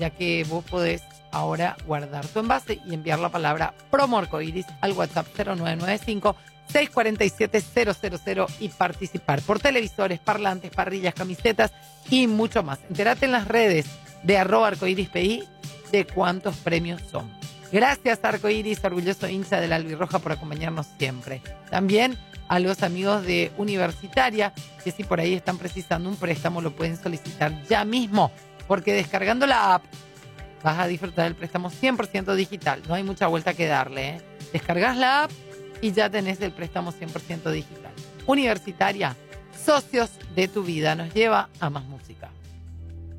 ya que vos podés ahora guardar tu envase y enviar la palabra promo arcoiris al WhatsApp 0995 647-000 y participar por televisores, parlantes, parrillas, camisetas y mucho más. Entérate en las redes de @arcoirispi de cuántos premios son. Gracias, Arcoiris, orgulloso hincha del albirroja, por acompañarnos siempre. También a los amigos de Universitaria, que si por ahí están precisando un préstamo, lo pueden solicitar ya mismo, porque descargando la app vas a disfrutar del préstamo 100% digital. No hay mucha vuelta que darle, ¿eh? Descargas la app y ya tenés el préstamo 100% digital. Universitaria, socios de tu vida, nos lleva a más música.